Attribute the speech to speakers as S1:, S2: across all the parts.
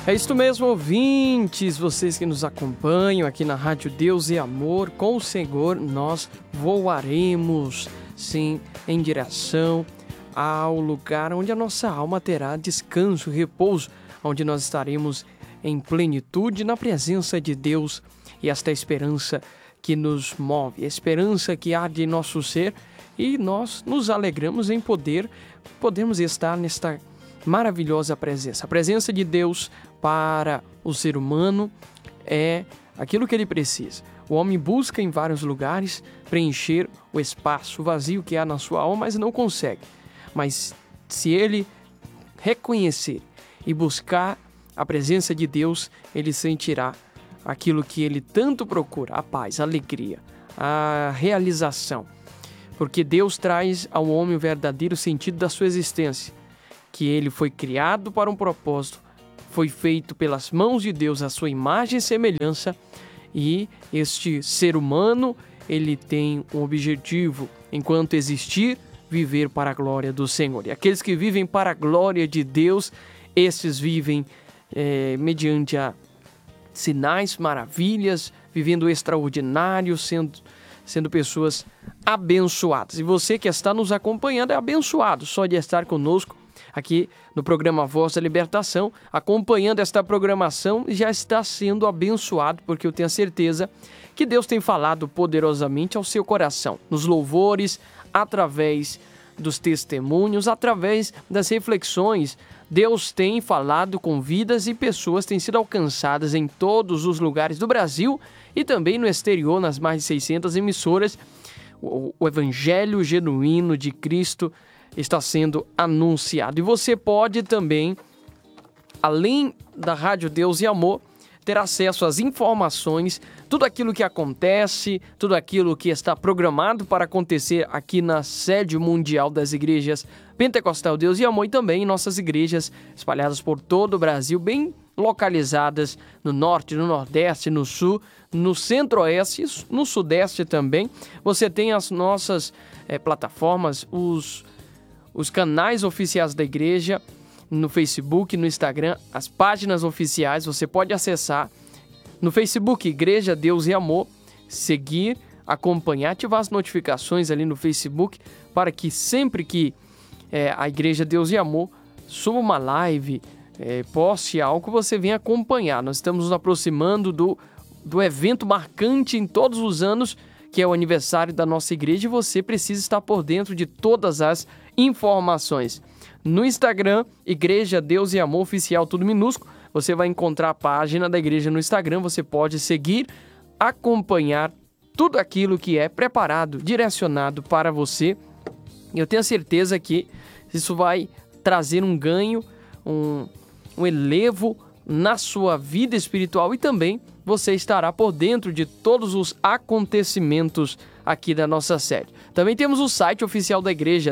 S1: É isso mesmo, ouvintes, vocês que nos acompanham aqui na Rádio Deus e Amor. Com o Senhor nós voaremos, sim, em direção ao lugar onde a nossa alma terá descanso, repouso, onde nós estaremos em plenitude na presença de Deus. E esta esperança que nos move, a esperança que há de nosso ser, e nós nos alegramos em podermos estar nesta maravilhosa presença. A presença de Deus para o ser humano é aquilo que ele precisa. O homem busca em vários lugares preencher o espaço vazio que há na sua alma, mas não consegue. Mas se ele reconhecer e buscar a presença de Deus, ele sentirá aquilo que ele tanto procura, a paz, a alegria, a realização. Porque Deus traz ao homem o verdadeiro sentido da sua existência, que ele foi criado para um propósito, foi feito pelas mãos de Deus a sua imagem e semelhança, e este ser humano, ele tem um objetivo, enquanto existir, viver para a glória do Senhor. E aqueles que vivem para a glória de Deus, estes vivem mediante a sinais, maravilhas, vivendo o extraordinário, sendo pessoas abençoadas. E você que está nos acompanhando é abençoado só de estar conosco aqui no programa Voz da Libertação, acompanhando esta programação, já está sendo abençoado, porque eu tenho a certeza que Deus tem falado poderosamente ao seu coração, nos louvores, através dos testemunhos, através das reflexões. Deus tem falado com vidas e pessoas têm sido alcançadas em todos os lugares do Brasil e também no exterior, nas mais de 600 emissoras. O Evangelho genuíno de Cristo está sendo anunciado. E você pode também, além da Rádio Deus e Amor, ter acesso às informações, tudo aquilo que acontece, tudo aquilo que está programado para acontecer aqui na sede mundial das igrejas Pentecostal Deus e Amor, e também em nossas igrejas espalhadas por todo o Brasil, bem localizadas no norte, no nordeste, no sul, no centro-oeste, no sudeste também. Você tem as nossas plataformas, os canais oficiais da igreja, no Facebook, no Instagram, as páginas oficiais, você pode acessar no Facebook, Igreja Deus e Amor, seguir, acompanhar, ativar as notificações ali no Facebook, para que sempre que a Igreja Deus e Amor suba uma live, poste algo, você venha acompanhar. Nós estamos nos aproximando do evento marcante em todos os anos, que é o aniversário da nossa igreja, e você precisa estar por dentro de todas as informações. No Instagram, Igreja Deus e Amor Oficial, tudo minúsculo, você vai encontrar a página da igreja no Instagram, você pode seguir, acompanhar tudo aquilo que é preparado, direcionado para você. Eu tenho certeza que isso vai trazer um ganho, um elevo na sua vida espiritual, e também você estará por dentro de todos os acontecimentos aqui da nossa sede. Também temos o site oficial da igreja,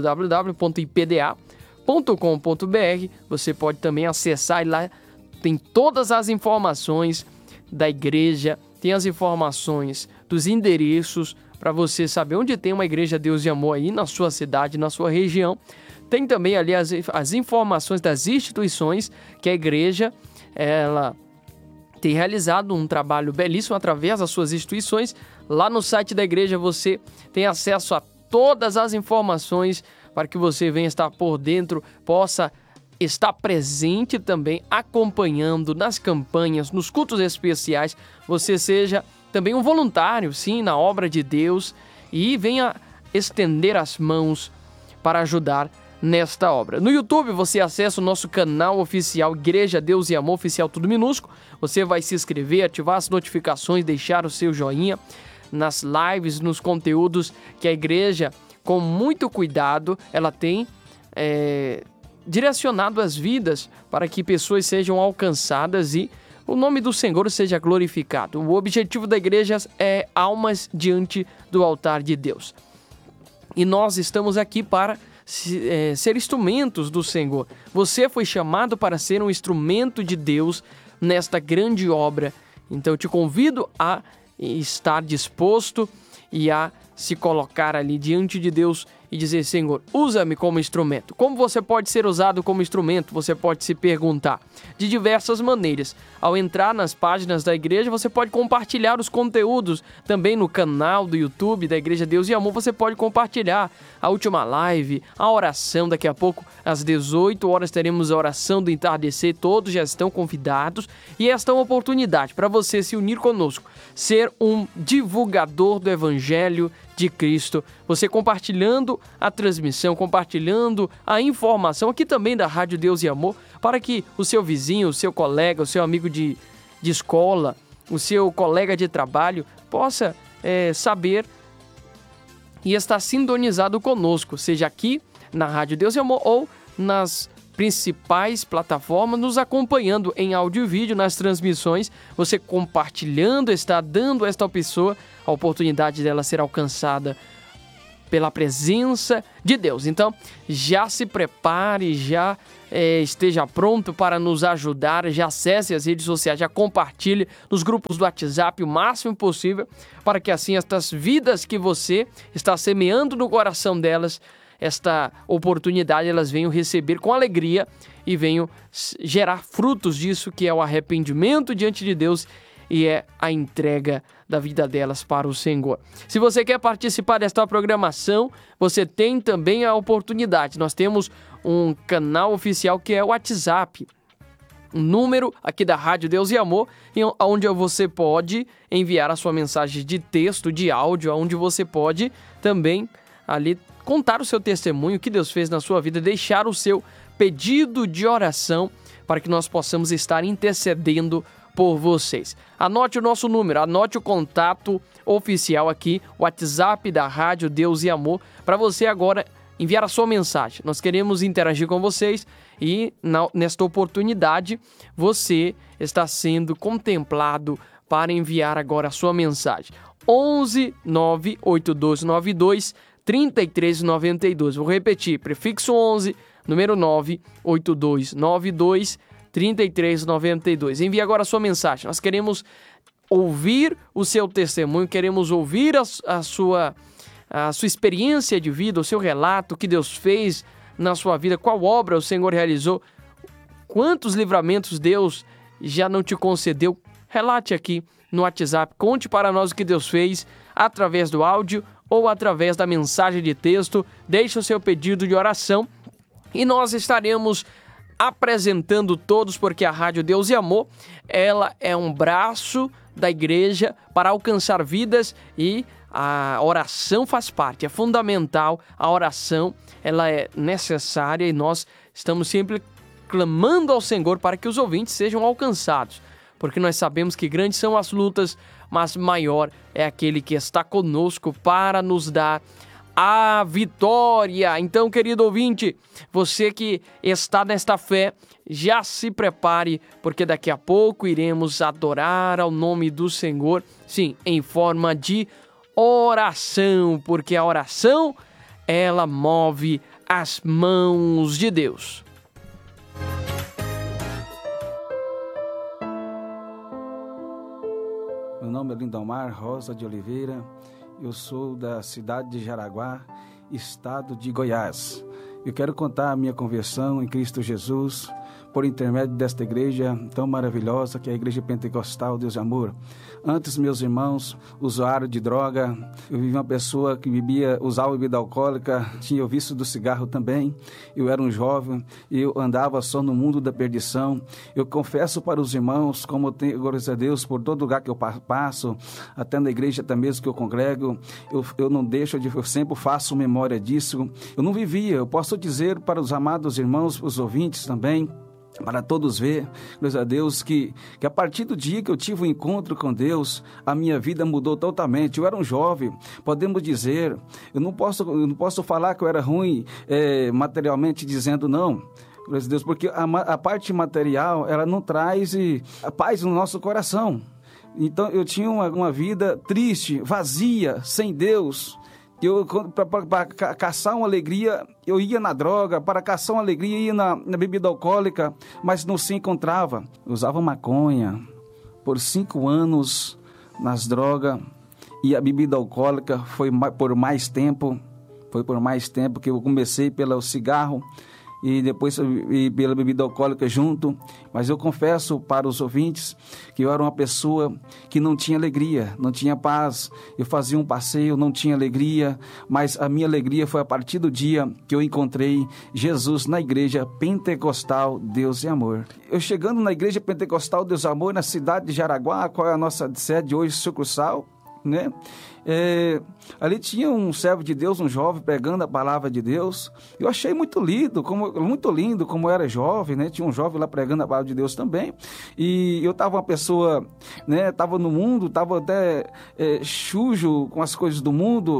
S1: www.ipda.com.br. Você pode também acessar, e lá tem todas as informações da igreja, tem as informações dos endereços para você saber onde tem uma Igreja Deus e Amor aí na sua cidade, na sua região. Tem também ali as informações das instituições que a igreja ela tem realizado um trabalho belíssimo através das suas instituições. Lá no site da igreja você tem acesso a todas as informações para que você venha estar por dentro, possa estar presente também, acompanhando nas campanhas, nos cultos especiais. Você seja também um voluntário, sim, na obra de Deus, e venha estender as mãos para ajudar nesta obra. No YouTube você acessa o nosso canal oficial Igreja Deus e Amor Oficial, tudo minúsculo. Você vai se inscrever, ativar as notificações, deixar o seu joinha nas lives, nos conteúdos que a igreja, com muito cuidado, ela tem direcionado as vidas para que pessoas sejam alcançadas e o nome do Senhor seja glorificado. O objetivo da igreja é almas diante do altar de Deus. E nós estamos aqui para ser instrumentos do Senhor. Você foi chamado para ser um instrumento de Deus nesta grande obra. Então eu te convido a estar disposto e a se colocar ali diante de Deus e dizer: Senhor, usa-me como instrumento. Como você pode ser usado como instrumento? Você pode se perguntar de diversas maneiras. Ao entrar nas páginas da igreja, você pode compartilhar os conteúdos. Também no canal do YouTube da Igreja Deus e Amor, você pode compartilhar a última live, a oração. Daqui a pouco, às 18 horas, teremos a oração do entardecer. Todos já estão convidados. E esta é uma oportunidade para você se unir conosco, ser um divulgador do Evangelho de Cristo, você compartilhando a transmissão, compartilhando a informação aqui também da Rádio Deus e Amor, para que o seu vizinho, o seu colega, o seu amigo de escola, o seu colega de trabalho possa saber e estar sintonizado conosco, seja aqui na Rádio Deus e Amor ou nas principais plataformas, nos acompanhando em áudio e vídeo nas transmissões. Você compartilhando está dando a esta pessoa a oportunidade dela ser alcançada pela presença de Deus. Então, já se prepare, já esteja pronto para nos ajudar, já acesse as redes sociais, já compartilhe nos grupos do WhatsApp o máximo possível, para que assim estas vidas que você está semeando no coração delas, esta oportunidade, elas venham receber com alegria e venham gerar frutos disso, que é o arrependimento diante de Deus e é a entrega da vida delas para o Senhor. Se você quer participar desta programação, você tem também a oportunidade. Nós temos um canal oficial que é o WhatsApp, um número aqui da Rádio Deus e Amor, onde você pode enviar a sua mensagem de texto, de áudio, onde você pode também ali contar o seu testemunho, o que Deus fez na sua vida, deixar o seu pedido de oração para que nós possamos estar intercedendo por vocês. Anote o nosso número, anote o contato oficial aqui, o WhatsApp da Rádio Deus e Amor, para você agora enviar a sua mensagem. Nós queremos interagir com vocês e nesta oportunidade você está sendo contemplado para enviar agora a sua mensagem. 11 98292 3392. Vou repetir, prefixo 11, número 98292 3392. Envie agora a sua mensagem. Nós queremos ouvir o seu testemunho, queremos ouvir a sua experiência de vida, o seu relato, o que Deus fez na sua vida, qual obra o Senhor realizou, quantos livramentos Deus já não te concedeu. Relate aqui no WhatsApp, conte para nós o que Deus fez através do áudio ou através da mensagem de texto. Deixe o seu pedido de oração e nós estaremos apresentando todos, porque a Rádio Deus e Amor, ela é um braço da igreja para alcançar vidas e a oração faz parte, é fundamental. A oração, ela é necessária e nós estamos sempre clamando ao Senhor para que os ouvintes sejam alcançados, porque nós sabemos que grandes são as lutas, mas maior é aquele que está conosco para nos dar a vitória. Então, querido ouvinte, você que está nesta fé, já se prepare, porque daqui a pouco iremos adorar ao nome do Senhor, sim, em forma de oração, porque a oração, ela move as mãos de Deus.
S2: Meu nome é Lindomar Rosa de Oliveira, eu sou da cidade de Jaraguá, estado de Goiás. Eu quero contar a minha conversão em Cristo Jesus, por intermédio desta igreja tão maravilhosa que é a Igreja Pentecostal Deus e Amor. Antes, meus irmãos, usuário de droga, eu vivi uma pessoa que usava bebida alcoólica, tinha o vício do cigarro também. Eu era um jovem, eu andava só no mundo da perdição. Eu confesso para os irmãos, como eu tenho, glórias a Deus, por todo lugar que eu passo, até na igreja até mesmo que eu congrego, eu não deixo, eu sempre faço memória disso. Eu não vivia, eu posso dizer para os amados irmãos, os ouvintes também, para todos ver, glória a Deus, que a partir do dia que eu tive um encontro com Deus, a minha vida mudou totalmente. Eu era um jovem, podemos dizer, eu não posso falar que eu era ruim materialmente dizendo não, glória a Deus, porque a parte material, ela não traz a paz no nosso coração. Então eu tinha uma vida triste, vazia, sem Deus. Para caçar uma alegria, eu ia na droga, para caçar uma alegria, ia na bebida alcoólica, mas não se encontrava. Eu usava maconha por 5 anos nas drogas, e a bebida alcoólica foi por mais tempo, Foi por mais tempo que eu comecei pelo cigarro e depois pela bebida alcoólica junto, mas eu confesso para os ouvintes que eu era uma pessoa que não tinha alegria, não tinha paz. Eu fazia um passeio, não tinha alegria, mas a minha alegria foi a partir do dia que eu encontrei Jesus na igreja pentecostal Deus e Amor. Eu chegando na igreja pentecostal Deus e Amor, na cidade de Jaraguá, qual é a nossa sede hoje, sucursal, né? Ali tinha um servo de Deus, um jovem pregando a palavra de Deus. Eu achei muito lindo como eu era jovem, né? Tinha um jovem lá pregando a palavra de Deus também. E eu estava uma pessoa, né? Estava no mundo, estava até sujo com as coisas do mundo,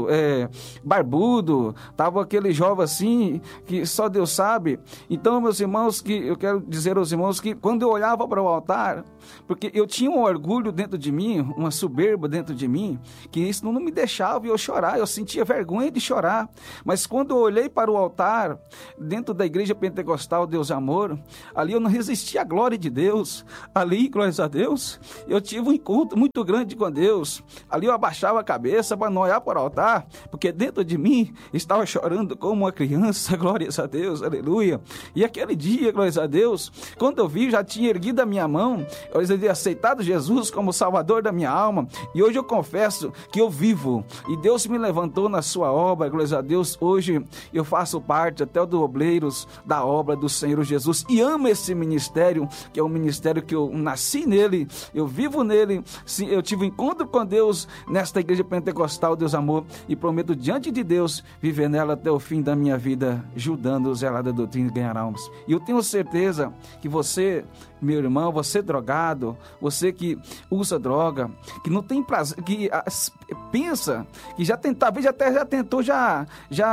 S2: barbudo. Estava aquele jovem assim que só Deus sabe. Então, meus irmãos, que eu quero dizer aos irmãos que quando eu olhava para o altar, porque eu tinha um orgulho dentro de mim, uma soberba dentro de mim, que isso não me deixava eu chorar, eu sentia vergonha de chorar. Mas quando eu olhei para o altar, dentro da igreja pentecostal Deus Amor, ali eu não resisti à glória de Deus. Ali, glórias a Deus, eu tive um encontro muito grande com Deus. Ali eu abaixava a cabeça para não olhar para o altar, porque dentro de mim estava chorando como uma criança, glórias a Deus, aleluia. E aquele dia, glórias a Deus, quando eu vi, já tinha erguido a minha mão, eu havia aceitado Jesus como Salvador da minha alma, e hoje eu confesso que eu vivo, e Deus me levantou na sua obra, glórias a Deus. Hoje eu faço parte até do obreiros da obra do Senhor Jesus, e amo esse ministério, que é um ministério que eu nasci nele, eu vivo nele. Sim, eu tive um encontro com Deus nesta igreja pentecostal Deus Amor, e prometo diante de Deus viver nela até o fim da minha vida, ajudando os zelados da doutrina e ganhar almas. E eu tenho certeza que você, meu irmão, você drogado, você que usa droga, que não tem prazer, que pensa, que talvez até já tentou, já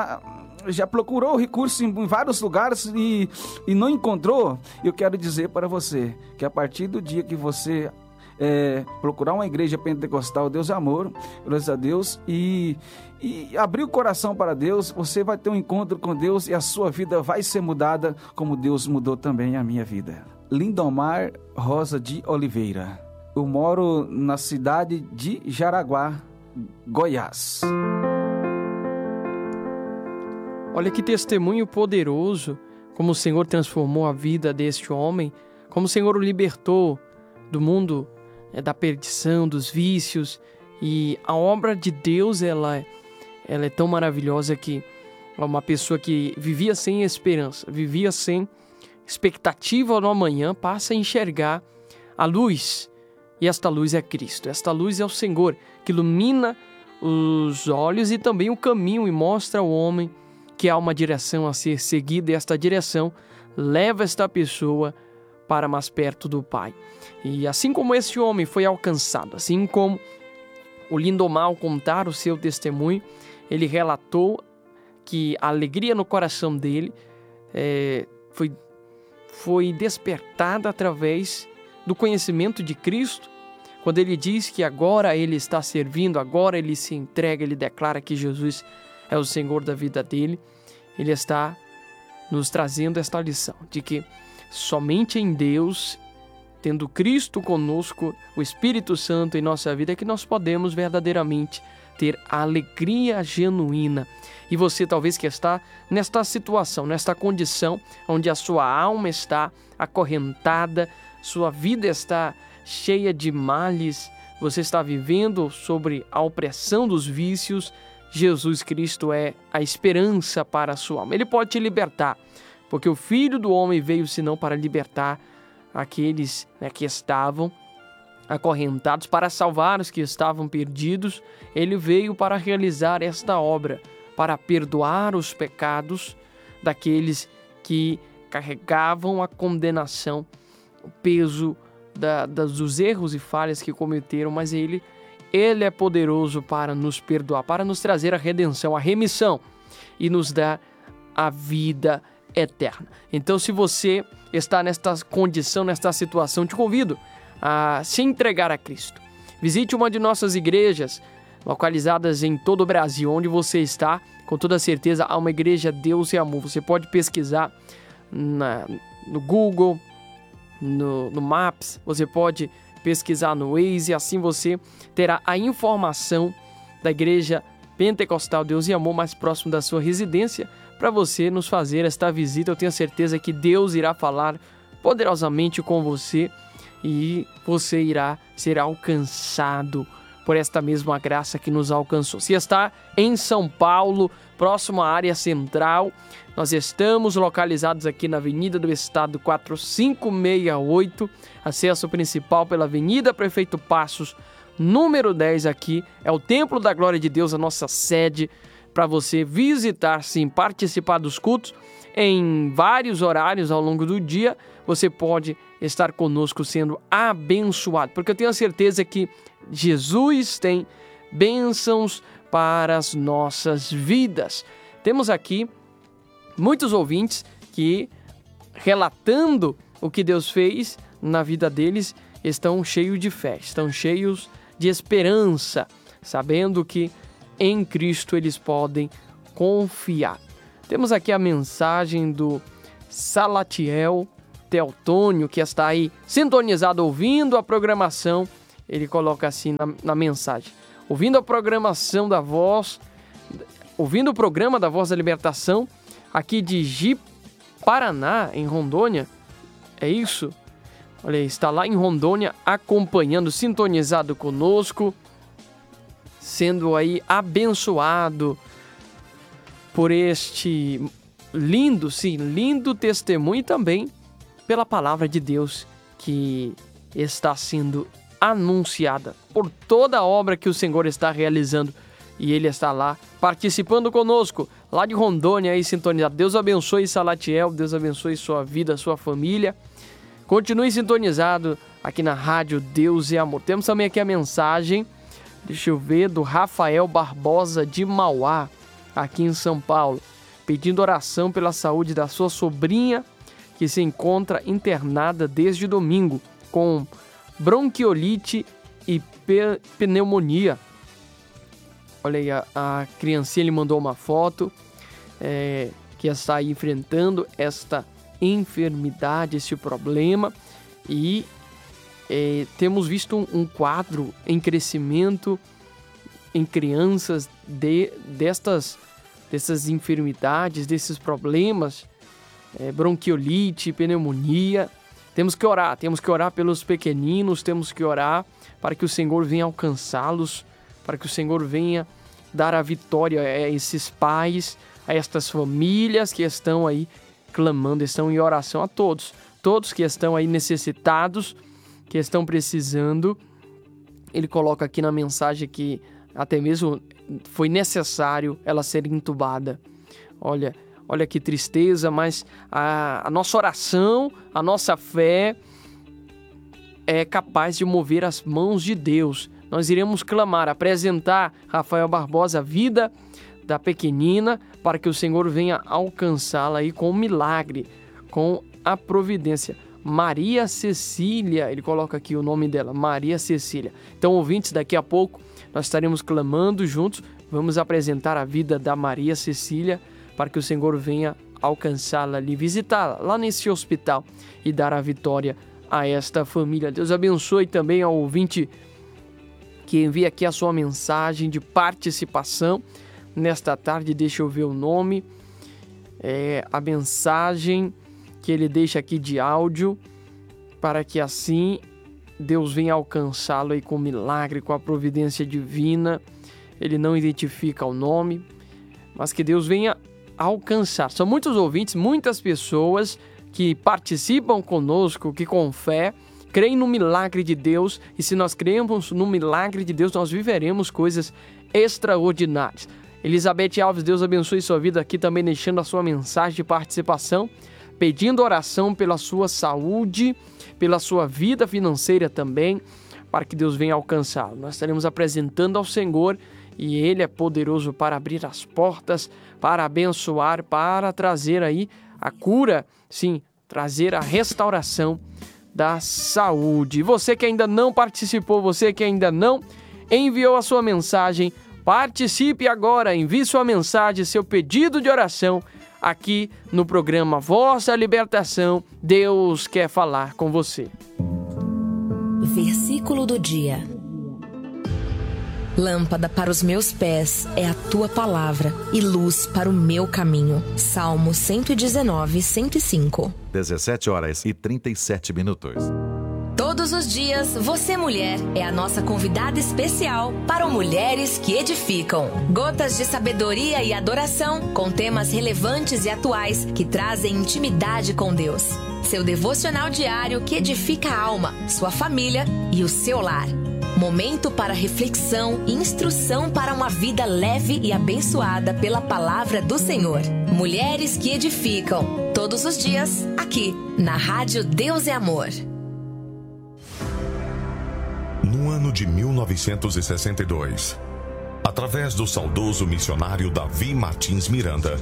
S2: procurou recursos em vários lugares e não encontrou. Eu quero dizer para você que a partir do dia que você procurar uma igreja pentecostal Deus Amor, glórias a Deus, e abrir o coração para Deus, você vai ter um encontro com Deus e a sua vida vai ser mudada como Deus mudou também a minha vida. Lindomar Rosa de Oliveira. Eu moro na cidade de Jaraguá, Goiás.
S1: Olha que testemunho poderoso, como o Senhor transformou a vida deste homem, como o Senhor o libertou do mundo da perdição, dos vícios. E a obra de Deus, ela é tão maravilhosa que uma pessoa que vivia sem esperança, vivia sem expectativa no amanhã, passa a enxergar a luz. E esta luz é Cristo, esta luz é o Senhor, que ilumina os olhos e também o caminho e mostra ao homem que há uma direção a ser seguida, e esta direção leva esta pessoa para mais perto do Pai. E assim como esse homem foi alcançado, assim como o Lindomar, ao contar o seu testemunho, ele relatou que a alegria no coração dele foi despertada através do conhecimento de Cristo, quando ele diz que agora ele está servindo, agora ele se entrega, ele declara que Jesus é o Senhor da vida dele. Ele está nos trazendo esta lição de que somente em Deus, tendo Cristo conosco, o Espírito Santo em nossa vida, é que nós podemos verdadeiramente ter a alegria genuína. E você talvez que está nesta situação, nesta condição, onde a sua alma está acorrentada, sua vida está cheia de males, você está vivendo sobre a opressão dos vícios, Jesus Cristo é a esperança para a sua alma. Ele pode te libertar, porque o Filho do Homem veio senão para libertar aqueles que estavam acorrentados, para salvar os que estavam perdidos. Ele veio para realizar esta obra, para perdoar os pecados daqueles que carregavam a condenação, o peso dos erros e falhas que cometeram, mas Ele é poderoso para nos perdoar, para nos trazer a redenção, a remissão e nos dar a vida eterna. Então, se você está nesta condição, nesta situação, te convido a se entregar a Cristo. Visite uma de nossas igrejas localizadas em todo o Brasil, onde você está, com toda certeza há uma igreja Deus e Amor. Você pode pesquisar no Google, no Maps, você pode pesquisar no Waze, assim você terá a informação da igreja Pentecostal Deus e Amor mais próximo da sua residência, para você nos fazer esta visita. Eu tenho certeza que Deus irá falar poderosamente com você e você irá ser alcançado por esta mesma graça que nos alcançou. Se está em São Paulo, próximo à área central, nós estamos localizados aqui na Avenida do Estado 4568, acesso principal pela Avenida Prefeito Passos, número 10 aqui, é o Templo da Glória de Deus, a nossa sede, para você visitar, sim, participar dos cultos em vários horários ao longo do dia. Você pode estar conosco sendo abençoado, porque eu tenho a certeza que Jesus tem bênçãos para as nossas vidas. Temos aqui muitos ouvintes que, relatando o que Deus fez na vida deles, estão cheios de fé, estão cheios de esperança, sabendo que em Cristo eles podem confiar. Temos aqui a mensagem do Salatiel Teotônio, que está aí sintonizado, ouvindo a programação. Ele coloca assim na mensagem: ouvindo a programação da Voz, ouvindo o programa da Voz da Libertação, aqui de Ji-Paraná, em Rondônia. É isso? Olha aí, está lá em Rondônia, acompanhando, sintonizado conosco, sendo aí abençoado por este lindo testemunho e também pela palavra de Deus que está sendo anunciada, por toda a obra que o Senhor está realizando. E ele está lá participando conosco, lá de Rondônia, aí sintonizado. Deus abençoe Salatiel, Deus abençoe sua vida, sua família. Continue sintonizado aqui na Rádio Deus e Amor. Temos também aqui a mensagem, deixa eu ver, do Rafael Barbosa de Mauá, aqui em São Paulo, pedindo oração pela saúde da sua sobrinha, que se encontra internada desde domingo, com bronquiolite e pneumonia. Olha aí, a criancinha, ele mandou uma foto, que está aí enfrentando esta enfermidade, esse problema, e temos visto um quadro em crescimento em crianças dessas enfermidades, desses problemas, bronquiolite, pneumonia. Temos que orar pelos pequeninos, temos que orar para que o Senhor venha alcançá-los, para que o Senhor venha dar a vitória a esses pais, a estas famílias que estão aí clamando, estão em oração, a todos que estão aí necessitados, que estão precisando. Ele coloca aqui na mensagem que até mesmo foi necessário ela ser entubada. Olha que tristeza, mas a nossa oração, a nossa fé é capaz de mover as mãos de Deus. Nós iremos clamar, apresentar, Rafael Barbosa, a vida da pequenina, para que o Senhor venha alcançá-la aí com um milagre, com a providência. Maria Cecília, ele coloca aqui o nome dela, Maria Cecília. Então, ouvintes, daqui a pouco nós estaremos clamando juntos, vamos apresentar a vida da Maria Cecília, para que o Senhor venha alcançá-la ali, visitá-la lá nesse hospital e dar a vitória a esta família. Deus abençoe também ao ouvinte que envia aqui a sua mensagem de participação nesta tarde. Deixa eu ver o nome, a mensagem que ele deixa aqui de áudio, para que assim Deus venha alcançá-lo aí com milagre, com a providência divina. Ele não identifica o nome, mas que Deus venha alcançar. São muitos ouvintes, muitas pessoas que participam conosco, que com fé creem no milagre de Deus, e se nós cremos no milagre de Deus, nós viveremos coisas extraordinárias. Elizabeth Alves, Deus abençoe sua vida, aqui também deixando a sua mensagem de participação, pedindo oração pela sua saúde, pela sua vida financeira também, para que Deus venha alcançá-lo. Nós estaremos apresentando ao Senhor, e Ele é poderoso para abrir as portas, para abençoar, para trazer aí a cura, sim, trazer a restauração da saúde. Você que ainda não participou, você que ainda não enviou a sua mensagem, participe agora, envie sua mensagem, seu pedido de oração aqui no programa Voz da Libertação. Deus quer falar com você.
S3: Versículo do dia. Lâmpada para os meus pés é a tua palavra e luz para o meu caminho. Salmo 119, 105.
S4: 17h37.
S3: Todos os dias, você mulher é a nossa convidada especial para o Mulheres que Edificam. Gotas de sabedoria e adoração com temas relevantes e atuais que trazem intimidade com Deus. Seu devocional diário que edifica a alma, sua família e o seu lar. Momento para reflexão e instrução para uma vida leve e abençoada pela palavra do Senhor. Mulheres que Edificam. Todos os dias, aqui, na Rádio Deus é Amor.
S5: No ano de 1962, através do saudoso missionário Davi Martins Miranda,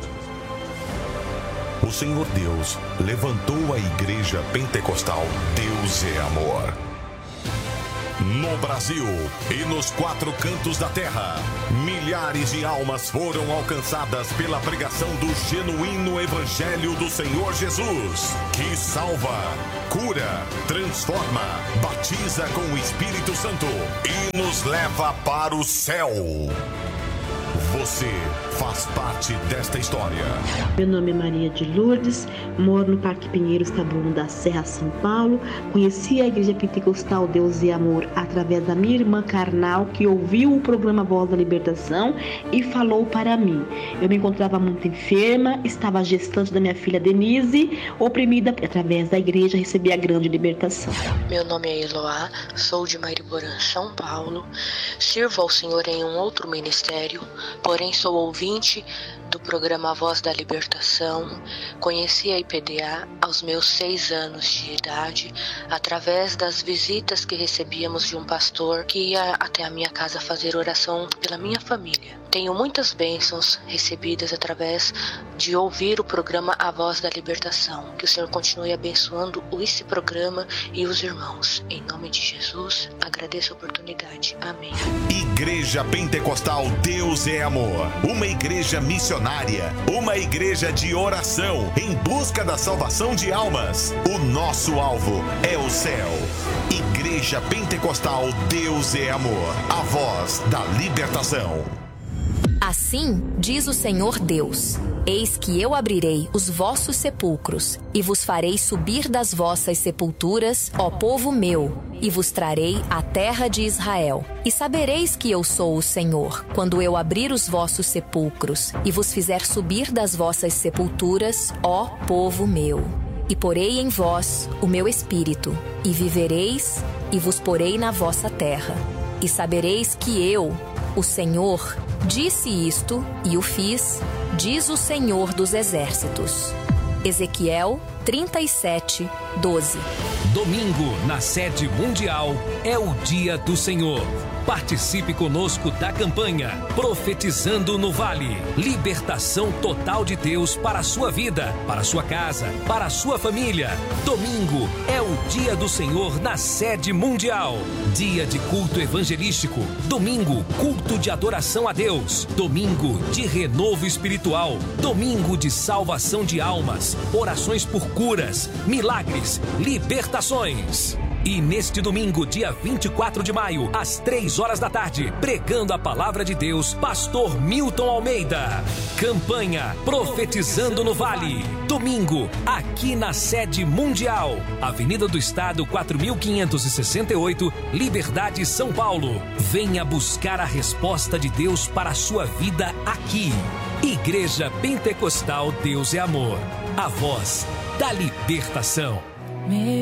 S5: o Senhor Deus levantou a Igreja Pentecostal Deus é Amor. No Brasil e nos 4 cantos da terra, milhares de almas foram alcançadas pela pregação do genuíno Evangelho do Senhor Jesus, que salva, cura, transforma, batiza com o Espírito Santo e nos leva para o céu. Você faz parte desta história.
S6: Meu nome é Maria de Lourdes, moro no Parque Pinheiros, Taboão da Serra, São Paulo. Conheci a Igreja Pentecostal Deus e Amor através da minha irmã carnal, que ouviu o programa Voz da Libertação e falou para mim. Eu me encontrava muito enferma, estava gestante da minha filha Denise, oprimida. Através da igreja recebi a grande libertação.
S7: Meu nome é Eloá, sou de Mariporã, São Paulo. Sirvo ao Senhor em um outro ministério, porém sou ouvinte do programa Voz da Libertação. Conheci a IPDA aos meus 6 anos de idade, através das visitas que recebíamos de um pastor que ia até a minha casa fazer oração pela minha família. Tenho muitas bênçãos recebidas através de ouvir o programa A Voz da Libertação. Que o Senhor continue abençoando esse programa e os irmãos. Em nome de Jesus, agradeço a oportunidade. Amém.
S5: Igreja Pentecostal Deus é Amor. Uma igreja missionária. Uma igreja de oração em busca da salvação de almas. O nosso alvo é o céu. Igreja Pentecostal Deus é Amor. A Voz da Libertação.
S3: Assim diz o Senhor Deus: eis que eu abrirei os vossos sepulcros, e vos farei subir das vossas sepulturas, ó povo meu, e vos trarei a terra de Israel. E sabereis que eu sou o Senhor, quando eu abrir os vossos sepulcros, e vos fizer subir das vossas sepulturas, ó povo meu. E porei em vós o meu espírito, e vivereis, e vos porei na vossa terra. E sabereis que eu, o Senhor, disse isto e o fiz, diz o Senhor dos Exércitos. Ezequiel 37, 12.
S8: Domingo, na sede mundial, é o Dia do Senhor. Participe conosco da campanha Profetizando no Vale. Libertação total de Deus para a sua vida, para a sua casa, para a sua família. Domingo é o Dia do Senhor na sede mundial. Dia de culto evangelístico. Domingo, culto de adoração a Deus. Domingo de renovo espiritual. Domingo de salvação de almas. Orações por curas, milagres, libertações. E neste domingo, dia 24 de maio, às 3 horas da tarde, pregando a palavra de Deus, pastor Milton Almeida. Campanha Profetizando no Vale. Domingo, aqui na sede mundial. Avenida do Estado, 4568, Liberdade, São Paulo. Venha buscar a resposta de Deus para a sua vida aqui. Igreja Pentecostal Deus é Amor. A voz da libertação.